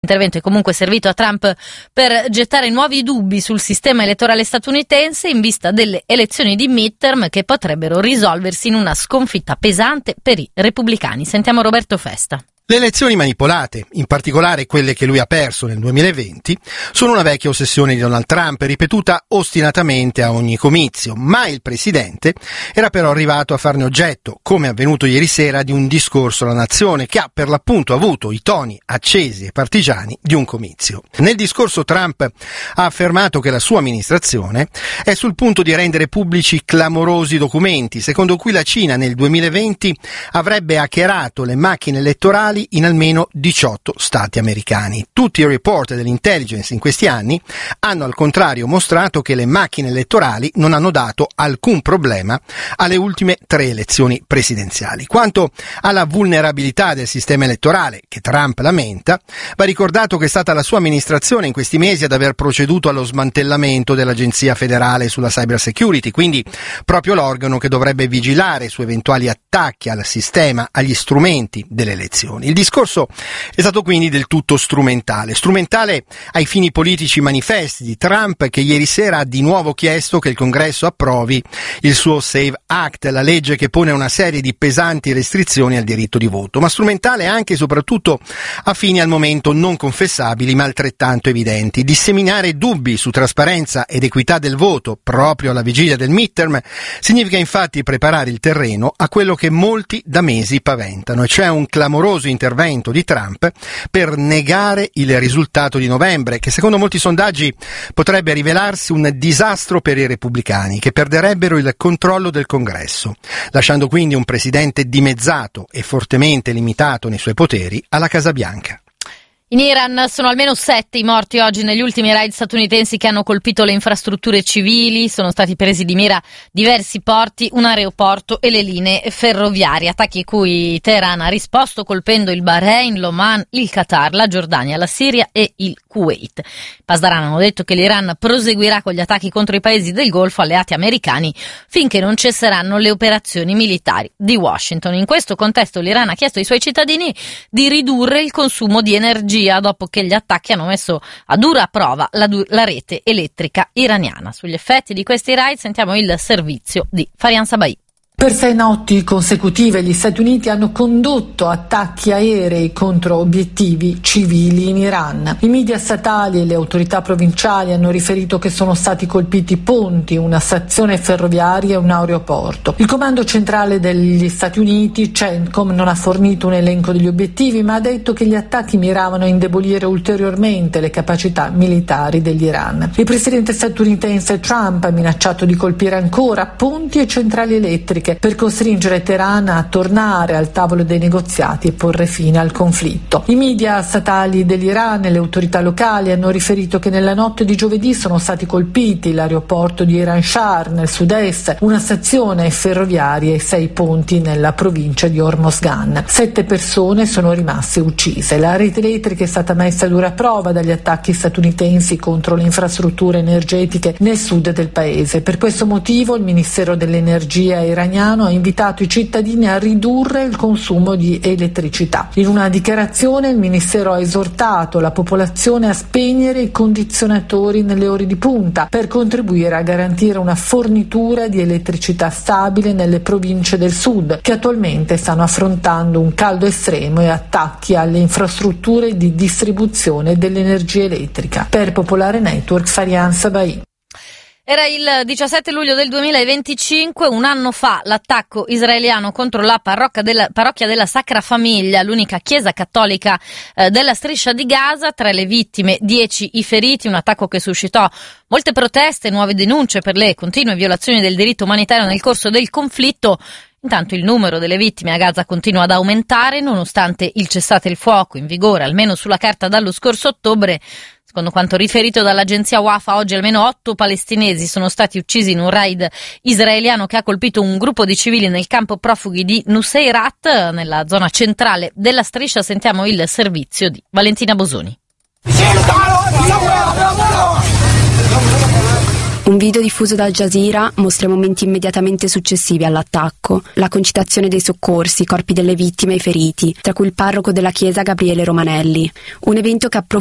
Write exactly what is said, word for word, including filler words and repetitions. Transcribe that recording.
L'intervento è comunque servito a Trump per gettare nuovi dubbi sul sistema elettorale statunitense in vista delle elezioni di midterm che potrebbero risolversi in una sconfitta pesante per i repubblicani. Sentiamo Roberto Festa. Le elezioni manipolate, in particolare quelle che lui ha perso nel duemilaventi, sono una vecchia ossessione di Donald Trump, ripetuta ostinatamente a ogni comizio, ma il presidente era però arrivato a farne oggetto, come avvenuto ieri sera, di un discorso alla nazione che ha per l'appunto avuto i toni accesi e partigiani di un comizio. Nel discorso Trump ha affermato che la sua amministrazione è sul punto di rendere pubblici clamorosi documenti, secondo cui la Cina nel duemilaventi avrebbe hackerato le macchine elettorali in almeno diciotto stati americani. Tutti i report dell'intelligence in questi anni hanno al contrario mostrato che le macchine elettorali non hanno dato alcun problema alle ultime tre elezioni presidenziali. Quanto alla vulnerabilità del sistema elettorale, che Trump lamenta, va ricordato che è stata la sua amministrazione in questi mesi ad aver proceduto allo smantellamento dell'Agenzia federale sulla cyber security, quindi proprio l'organo che dovrebbe vigilare su eventuali attacchi al sistema, agli strumenti delle elezioni. Il discorso è stato quindi del tutto strumentale, strumentale ai fini politici manifesti di Trump, che ieri sera ha di nuovo chiesto che il Congresso approvi il suo SAVE Act, la legge che pone una serie di pesanti restrizioni al diritto di voto, ma strumentale anche e soprattutto a fini al momento non confessabili ma altrettanto evidenti. Disseminare dubbi su trasparenza ed equità del voto proprio alla vigilia del midterm significa infatti preparare il terreno a quello che molti da mesi paventano, e cioè un clamoroso intervento di Trump per negare il risultato di novembre, che secondo molti sondaggi potrebbe rivelarsi un disastro per i repubblicani, che perderebbero il controllo del Congresso, lasciando quindi un presidente dimezzato e fortemente limitato nei suoi poteri alla Casa Bianca. In Iran sono almeno sette i morti oggi negli ultimi raid statunitensi che hanno colpito le infrastrutture civili. Sono stati presi di mira diversi porti, un aeroporto e le linee ferroviarie, attacchi cui Teheran ha risposto colpendo il Bahrain, l'Oman, il Qatar, la Giordania, la Siria e il Kuwait. I Pasdaran hanno detto che l'Iran proseguirà con gli attacchi contro i paesi del Golfo alleati americani finché non cesseranno le operazioni militari di Washington. In questo contesto l'Iran ha chiesto ai suoi cittadini di ridurre il consumo di energia dopo che gli attacchi hanno messo a dura prova la, du- la rete elettrica iraniana. Sugli effetti di questi raid sentiamo il servizio di Farian Sabai. Per sei notti consecutive gli Stati Uniti hanno condotto attacchi aerei contro obiettivi civili in Iran. I media statali e le autorità provinciali hanno riferito che sono stati colpiti ponti, una stazione ferroviaria e un aeroporto. Il comando centrale degli Stati Uniti, CENTCOM, non ha fornito un elenco degli obiettivi, ma ha detto che gli attacchi miravano a indebolire ulteriormente le capacità militari dell'Iran. Il presidente statunitense Trump ha minacciato di colpire ancora ponti e centrali elettriche per costringere Teheran a tornare al tavolo dei negoziati e porre fine al conflitto. I media statali dell'Iran e le autorità locali hanno riferito che nella notte di giovedì sono stati colpiti l'aeroporto di Iran Shah nel sud-est, una stazione ferroviaria e sei ponti nella provincia di Hormozgan. Sette persone sono rimaste uccise. La rete elettrica è stata messa a dura prova dagli attacchi statunitensi contro le infrastrutture energetiche nel sud del paese. Per questo motivo il Ministero dell'Energia iraniano ha invitato i cittadini a ridurre il consumo di elettricità. In una dichiarazione il Ministero ha esortato la popolazione a spegnere i condizionatori nelle ore di punta per contribuire a garantire una fornitura di elettricità stabile nelle province del sud, che attualmente stanno affrontando un caldo estremo e attacchi alle infrastrutture di distribuzione dell'energia elettrica. Per Popolare Network, Farian Sabai. Era il diciassette luglio del duemilaventicinque, un anno fa, l'attacco israeliano contro la parrocchia della, parrocchia della Sacra Famiglia, l'unica chiesa cattolica eh, della striscia di Gaza. Tra le vittime, dieci i feriti, un attacco che suscitò molte proteste e nuove denunce per le continue violazioni del diritto umanitario nel corso del conflitto. Intanto il numero delle vittime a Gaza continua ad aumentare, nonostante il cessate il fuoco in vigore, almeno sulla carta dallo scorso ottobre. Secondo quanto riferito dall'agenzia Wafa, oggi almeno otto palestinesi sono stati uccisi in un raid israeliano che ha colpito un gruppo di civili nel campo profughi di Nuseirat, nella zona centrale della striscia. Sentiamo il servizio di Valentina Bosoni. Un video diffuso da Al Jazeera mostra i momenti immediatamente successivi all'attacco, la concitazione dei soccorsi, i corpi delle vittime e i feriti, tra cui il parroco della chiesa Gabriele Romanelli. Un evento che ha